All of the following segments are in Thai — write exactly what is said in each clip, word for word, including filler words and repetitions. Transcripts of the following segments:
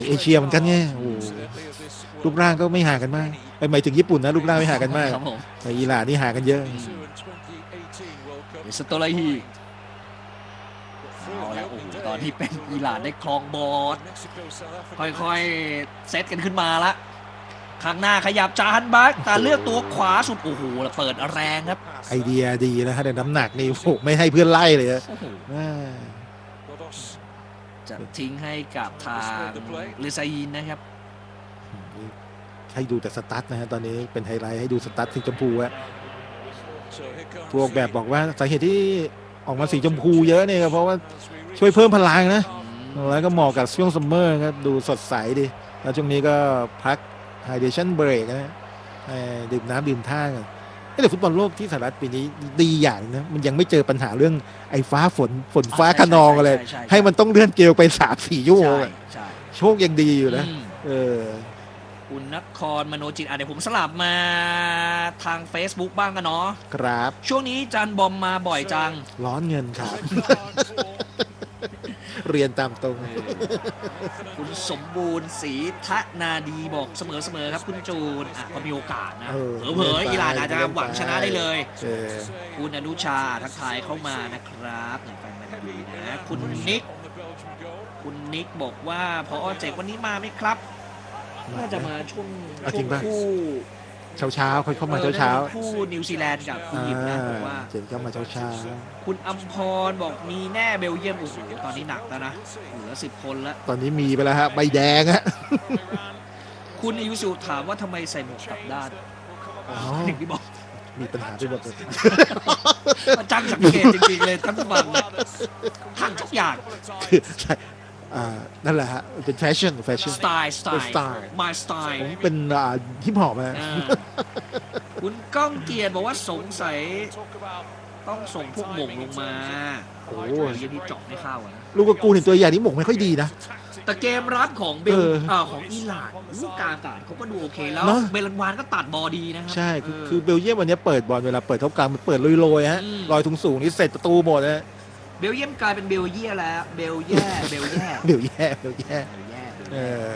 เอเชียเหมือนกันไงโอ้รูปร่างก็ไม่ห่างกันมากไปหมายถึงญี่ปุ่นนะรูปร่างไม่ห่างกันมากในอิหร่านนี่ห่างกันเยอะสโตไลฮีเอาละโอ้โหตอนที่เป็นอิหร่านได้ครองบอลค่อยๆเซตกันขึ้นมาละข้างหน้าขยับจาฮันบักแต่เลือกตัวขวาสุดโอ้โหเปิดแรงครับไอเดียดีนะฮะแต่น้ำหนักนี่โอ้ไม่ให้เพื่อนไล่เลยนะจะทิ้งให้กับทางลิซายินนะครับให้ดูแต่สตั๊ดนะฮะตอนนี้เป็นไฮไลท์ให้ดูสตั๊ดสีชมพูอะพวกแบบบอกว่าสาเหตุที่ออกมาสีชมพูเยอะเนี่ยเพราะว่าช่วยเพิ่มพลังนะแล้วก็เหมาะกับช่วงซัมเมอร์ครับดูสดใสดีแล้วช่วงนี้ก็พักไฮเดชั่นเบรกนะดื่มน้ำดื่มท่ากันแต่ฟุตบอลโลกที่สหรัฐปีนี้ดีอย่างนะมันยังไม่เจอปัญหาเรื่องไอ้ฟ้าฝนฝนฟ้าคะนองอะไรให้มันต้องเลื่อนเกลไปสามสี่ชั่วโมงโชคยังดีอยู่นะเออคุณนครมโนจิตอ่ะเดี๋ยวผมสลับมาทาง Facebook บ้างกันเนาะครับช่วงนี้จันบอมมาบ่อยจังร้อนเงินครับเรียนตามตรงคุณสมบูรณ์ศรีทะนาดีบอกเสมอๆครับคุณจูนอ่ะก็มีโอกาสนะเผลอๆอิหร่านอาจจะหวังชนะได้เลยคุณอนุชาทักทายเข้ามานะครับหนึ่งแฟนแมนยูนะคุณนิกคุณนิกบอกว่าพอเจกวันนี้มาไหมครับน่าจะมาช่วงช่วงคู่เช้าเช้าเขาเข้ามาเช้าเช้าคู่นิวซีแลนด์กับคุณยิมนะบอกว่าเจนเข้ามาเช้าเช้าคุณอัมพรบอกมีแน่เบลเยียมโอ้โหตอนนี้หนักแล้วนะเหลือสิบคนแล้วตอนนี้มีไปแล้วฮะใบแดงฮะคุณอิวสุถามว่าทำไมใส่หมวกกลับด้านอย่างที่บอกมีปัญหาไปหมดเลยมาจังสังเกตจริงๆเลยทั้งวันทั้งทุกอย่างอ่านั่นแหละฮะเป็นแฟชั่นแฟชั่นสไตล์สไตล์ my style ผมเป็นฮิปฮอปนะคุณก้องเกียรติบอกว่าสงสัยต้องส่งพวกหม่งลงมาโอ้ยยังที่เจาะไม่เข้าอ่ะลูกกกูเห็นตัวอย่างนี้หม่งไม่ค่อยดีนะแต่เกมรับของเบลของอิหร่านลูกกลางอากาศเขาก็ดูโอเคแล้วเบลันวานก็ตัดบอลดีนะครับใช่คือเบลเยียมวันนี้เปิดบอลเวลาเปิดเท่ากลางมันเปิดลอยๆฮะลอยสูงๆนี่เสร็จประตูหมดนะเบลเยียมกลายเป็นเบลเยียแล้วเบลแย่เบลแย่เบลแย่เบลแย่เออ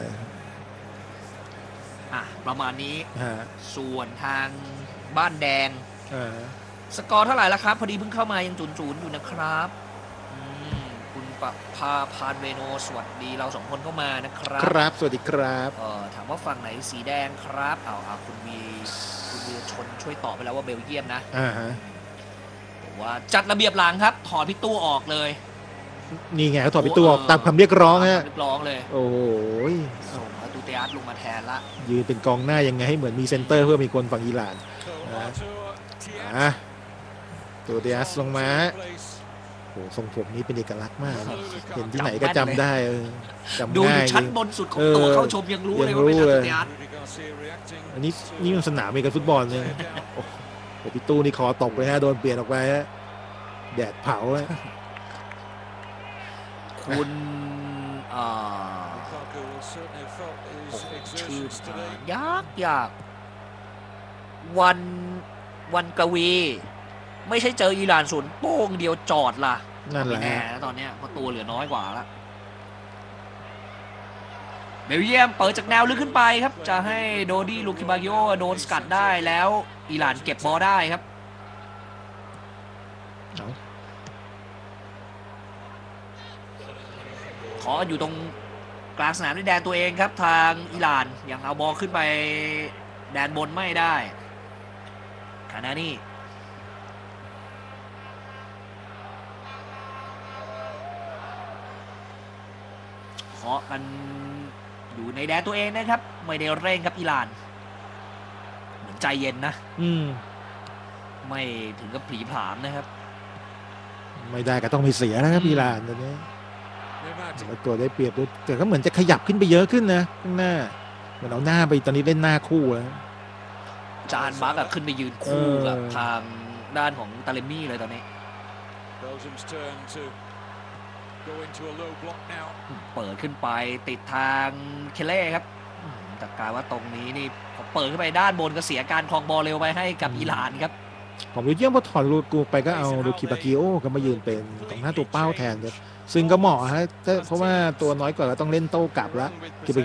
อ่ะประมาณนี้ส่วนทางบ้านแดงสกอร์เท่าไหร่แล้วครับพอดีเพิ่งเข้ามายังจุนๆอยู่นะครับคุณปภาพานเวโนสวัสดีเราสองคนเข้ามานะครับครับสวัสดีครับเออถามว่าฝั่งไหนสีแดงครับเอาเอาคุณมีคุณมีชนช่วยตอบไปแล้วว่าเบลเยียมนะอ่าฮะว่าจัดระเบียบหลังครับถอดพี่ตู้ออกเลยนี่ไงเขาถอดพี่ตู้ออกตามคำเรียกร้องฮะเรียกร้องเลยโอ้ยส่งประตูเตอัสลงมาแทนละยืนเป็นกองหน้ายังไงให้เหมือนมีเซนเตอร์เพื่อมีคนฝั่งอิหร่านนะตัวเตอัสลงมาโอ้ทรงผมนี้เป็นเอกลักษณ์มากเห็นที่ไหนก็จำได้จำง่ายดูชั้นบนสุดของตัวเข้าชมยังรู้เลยว่าเป็นตัวเตอัสอันนี้นี่มันสนามเมกันฟุตบอลเลยโอ้พี่ตู้นี่คอตกไปฮะโดนเปลี่ยนออกไปฮะแดดเผาคุณอ่าชื่อยากยากวันวันกวีไม่ใช่เจออิหร่านศูนย์โป้งเดียวจอดล่ะนั่นแหละแน่ตอนนี้เพราะตัวเหลือน้อยกว่าละเบลเยียมเปิดจากแนวลึกขึ้นไปครับจะให้โดดี้ลูคิบากิโอโดนสกัดได้แล้วอิหร่านเก็บบอลได้ครับขออยู่ตรงกลางสนามในแดนตัวเองครับทางอิหร่านยังเอาบอลขึ้นไปแดนบนไม่ได้ขณะนี้ขอกันอยู่ในแดนตัวเองนะครับไม่ได้เร่งครับอิหร่านเหมือนใจเย็นนะอืมไม่ถึงกับผีผามนะครับไม่ได้ก็ต้องมีเสียนะครับอิหร่านตอนนี้ตัวได้เปรียบด้วยแต่ก็เหมือนจะขยับขึ้นไปเยอะขึ้นนะข้างหน้าเหมือนเอาหน้าไปตอนนี้เล่นหน้าคู่แล้วจานบักขึ้นไปยืนคู่กับทางด้านของตาเลมี่เลยตอนนี้เปิดขึ้นไปติดทางเคเล่ครับแต่กลายว่าตรงนี้นี่พอเปิดขึ้นไปด้านบนก็เสียการครองบอลเร็วไปให้กับอิหร่านครับของเบลเยียมพอถอนลูกูไปก็เอาลูคิบากิโอก็มายืนเป็นกองหน้าตัวเป้าแทนครับซึ่งก็เหมาะฮะเพราะว่าตัวน้อยกว่าก็ต้องเล่นโต้กลับแล้ว